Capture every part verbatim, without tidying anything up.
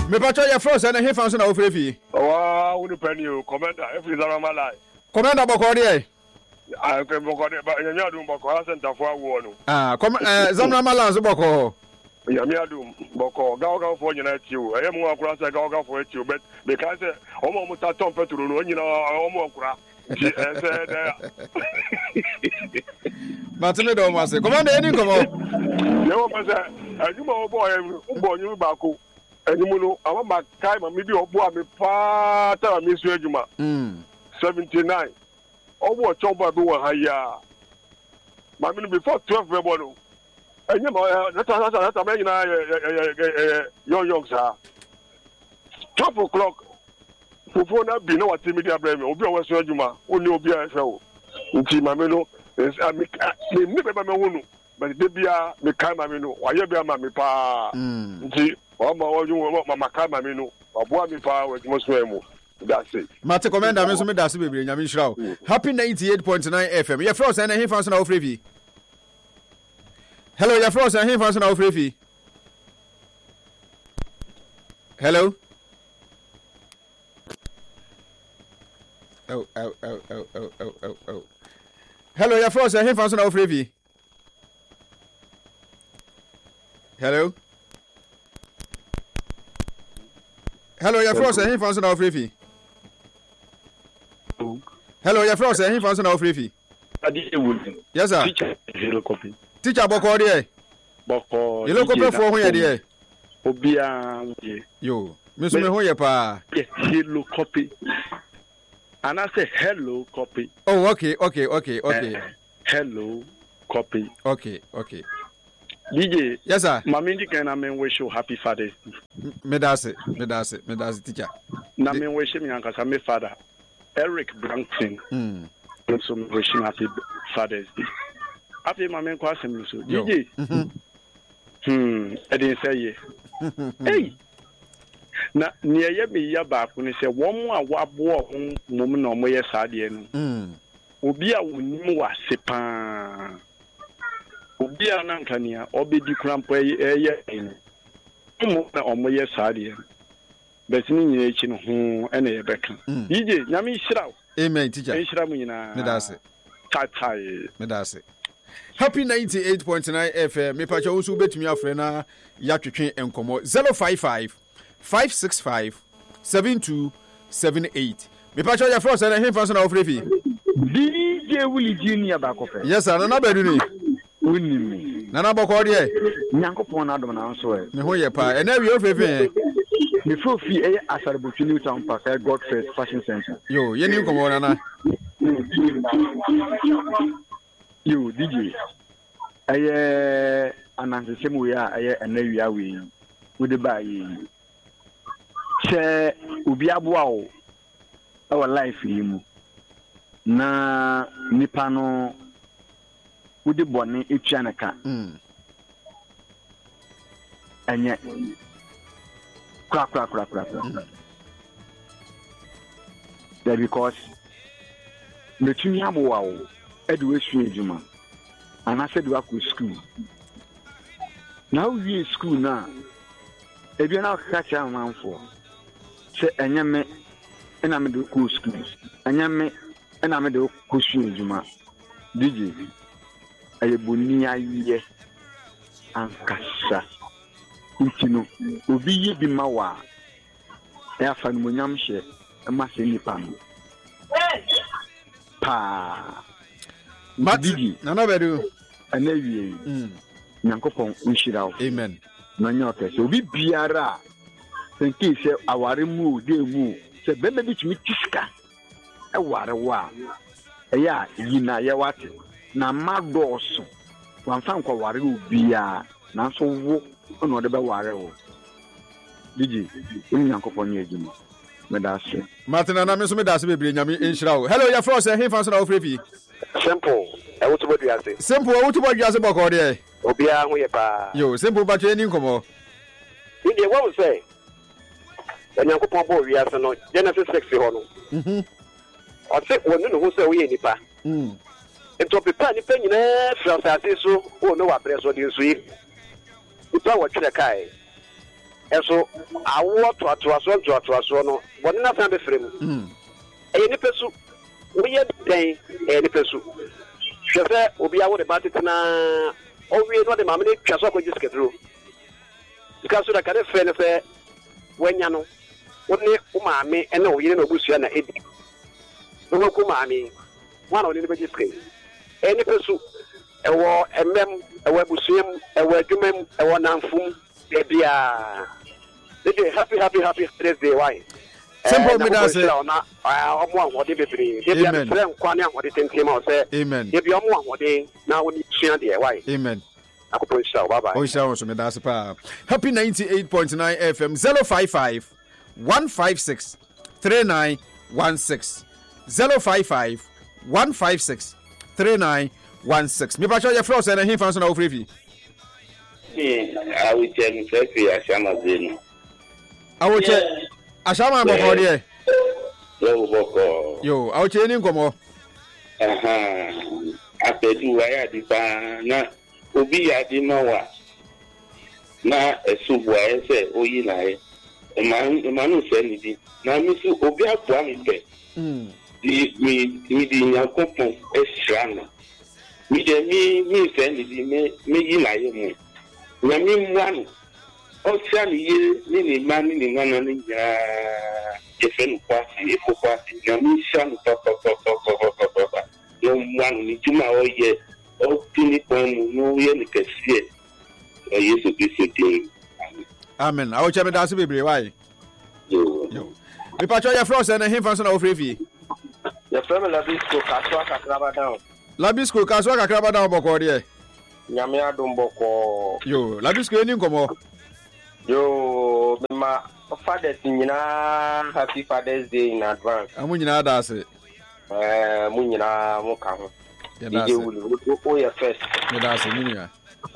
Me pacho your frost and he found out free fee. Oh, would depend you, Commander, every time my life. Commander Bokodi. I can book on it, but you're not doing Boko Center for one. Ah, come, Zamna Malas Boko. Yamiadu Boko, Gaga for you. I am more across a Gaga for you, but because almost a tom petrol, you know, almost crack. Martin don't want to come on, any come on. No, but you know, boy, who born you back. And you know, I want my time and maybe a boy, me father, Miss Regima. seventy-nine. Oh, what Chomba do a higher. My minute before twelve, Rebono. And you know, that's a man, young young sir. twelve o'clock. Before that, be no activity, Abraham, Obi was Regima, only Obi I show. Until my meno is a me, but they be a me kind of meno, why you be a mammy pa. Mama, you want Mamma Camino, or Boami Power with Moswemo. That's it. Mate Commander, Miss Medasi, Yamin Shrow. Happy ninety-eight point nine F M. Your frost and a half an hour free. Hello, your frost and a half an hour free. Hello. Oh, oh, oh, oh, oh, oh, oh, oh. Hello, your frost and a half an hour free. Hello. Hello, your frost and he found an free. Hello, your frost and he found an free. Yes, sir. Teacher, copy. Teacher Bokodi. Boko. You look up for who you Obia. Yo, Miss Mehoyapa. Hello, copy. And I say hello, copy. Oh, okay, okay, okay, okay. Uh, hello, copy. Okay, okay. D J. Yes, sir. Mamindi can I mean wish you happy Father's Day. Medase, medase, medase, teacher. Na me wish me uncle my father, Eric Brampton. Hmm. So wish him happy Father's Day. After my man cross him, so D J. Hmm. I didn't say ye. Hey. Na near ye be ya back when he said one more wabo woman or more sadian. Hmm. Ubia wunimu sepan. Obi anankania obedi krampo eye ene mo na omoye saade betini nyina echi no ho ene ye beka D J nyame hiraw amen teacher hiraw nyina medase tai tai medase happy ninety-eight point nine F M me pa cho so betumi afre na ya twetwe enkomo zero five five five six five seven two seven eight me pa cho ya frost na him fast na ofrefi D J Willie Junior bakofe yes sir na na bedu ni Unimi. Nana Bokodi. Nyankopon adom na nso e. Me ho ye pa. E na wi ofefe. Me fo fi e Asarbutu New Town Park, God First Fashion Center. Yo, ye ni komo nana. Yo, D J. Aye anansese mu ya aye enawia we. Wo de ba yi. Che obi aboa o. Our life yi mu. Na nipa no Udi boni ichianaka. Mm. Anye. Kra kra kra kra kra. Mm. That because the tuni abuwa o edu esu ejuma. And I said we go school. Now we school na. Ebi na catch a man for. Say anya me ena me do go school. Anya me ena me do go school ejuma. D J ayebuni aye ankasa utino obi ye bi mawa e afa no nyam hye e ma se nipa no pa Mati na na bedu anawie mm nyankopon unshirawo amen na nyoke so obi biara senki se aware mu de mu se bebe bi tumi tiska e ware wa e ya yina ye wate na madoso wanfa nkwa ware obia na so wo ono de be ware wo D J nyankopon ye ejuma medase Martina na me so medase bebre nyame enhyira. Hello your friend say he fan so na ofrefi simple e wo to bodu ase simple wo to bodu ase boko de obia ho ye pa yo simple ba twe ni nkomo ide wo say nyankopon bo wi ase no Genesis six ho no mhm o se wonu no ho say wo ye nipa mm ento pepa ni pe nyina fra sa ase so o no wa preso de so yi nipa wo twere kai eso awo to ato aso to ato aso no bone na fa be frem mm e ni pesu we ye den e ni pesu hwese obi awo de batena o wie no de mamne twaso ko giskedro because da kare fe ne fe wanya no woni o maame ene o yire no busua na edi no ko maame wana oni ne be giske e ni pesu ewo emem ewo busuem ewo adwumem ewo nanfum e bia dey happy happy happy birthday why simple me that say na omo ahode bebre dey bia friend kwane ahode tentim o say amen dey bia omo ahode na woni sua dey why amen akopon show bye bye o show so me that say pa happy ninety-eight point nine F M zero five five one five six three nine one six zero five five one five six three nine one six me pa show your flows and him fans na ofrefi eh I will tell you say Ashama Zeno I will tell Ashama boko there yo boko yo I will tell you nkomo aha apedu aya di pa na obi ya di mawa na esubu ese oyi na e man manu se ni di na mi su obi abu ami pe mm di mi mi di yakopon esrana mi de mi mi se ni di me me yi na ye mu na mi mwanu o sia ni ye ni ni mani ni ngana ni ya efenu kwa si efo kwa si na mi shanu to to to to to to yo mwanu ni juma o ye o tini pon no ye ni kesie o Yesu Kristo din amen I will tell me that bebre why yo yo me pa cho your flows and him fans na ofrefi your family Labisco kaswa kakraba down Labisco kaswa kakraba down boko there nyame adom boko yo Labisco eni nkomo yo ma fathers nyina happy Father's Day in advance amu nyina da ase eh mu nyina mu ka ho ya da ase o ya first ya da ase nyina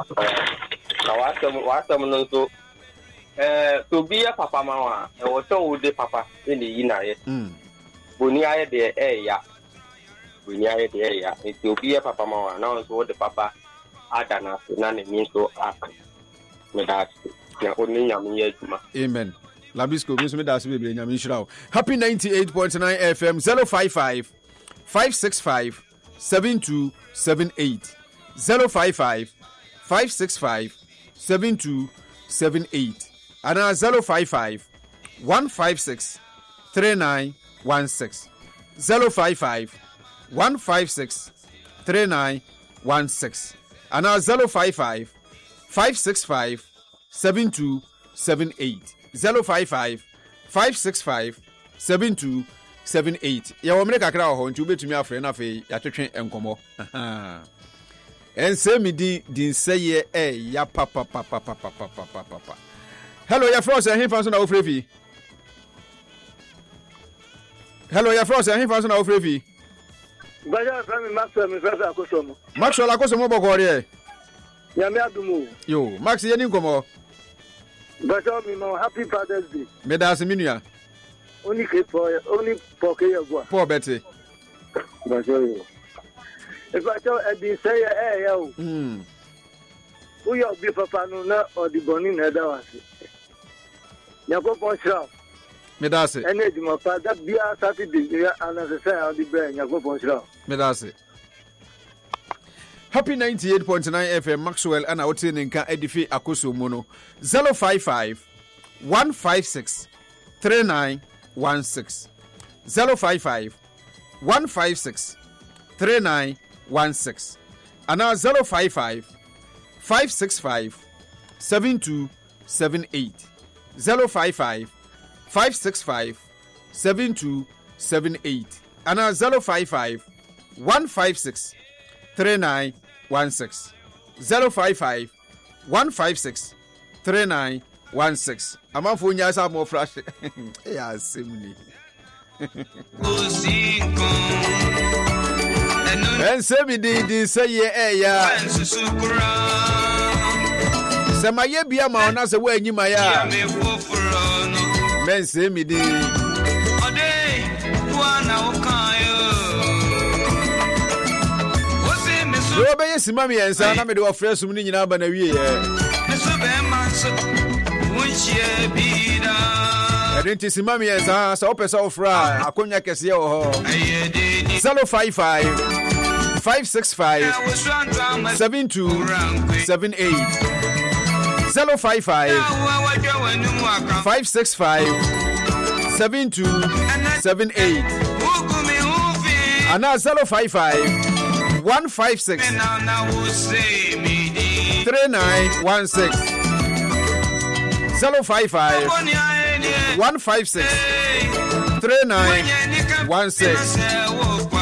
na wasem wasem no so eh to be a papa ma wa e wo ton wo de papa e ni yi na ye mm boni aye de e ya boni aye de e ya e to be a papa ma wa na so wo de papa adana na ne mi so ak me da ya oni nyam ye juma amen Labisco me so me da se bebre nyam nshirawo happy ninety-eight point nine F M zero five five five six five seven two seven eight zero five five five six five seven two seven eight and zero five five one five six three nine one six zero five five one five six three nine one six and zero five five five six five seven two seven eight zero five five five six five seven two seven eight ya wo mreka kra ho nti obetumi afre na fe ya twetwe enkomo ense mi di din seye e ya papa papa papa papa papa hello ya frost and him fans na ofrefi hello ya frost and him fans na ofrefi Baja from Maxwell mi fẹ́ akosomo Maxwell akosomo boko re Nyame adumu yo Max ye ni nkomo Baja mi no happy Father's Day me da se minua Only ke for only for ke yagwa Poor Betty Baja yo If I tell Eddie say eh ya o mm o yo bi papa no na odiboni na da wase Yakopon shra me da se energy mo pa that bia Saturday ya anasa on the brain Yakopon shra me da se happy ninety-eight point nine F M Maxwell ana wote nka edifi akosomo no zero five five one five six three nine one six zero five five one five six three nine one six and zero five five five six five seven two seven eight zero five five five six five seven two seven eight and zero five five one five six three nine one six zero five five one five six three nine one six amanfo nya sa mo flash ya simni en se mi di di say e ya se maye bia ma ona se wa anyima ya men se mi di ode wana okayo wose me so do be yesima mi yensa na me de wa fresh mu ni nyina ba na wie ye me so be man so wonchie ɛde nti sima mi yɛ saa sɛ wopɛ sɛ wofra a akonya kɛseɛ wɔ hɔ zero five five five six five seven two seven eight zero five five five six five seven two seven eight ana zero five five one five six three nine one six zero five five one five six three nine one six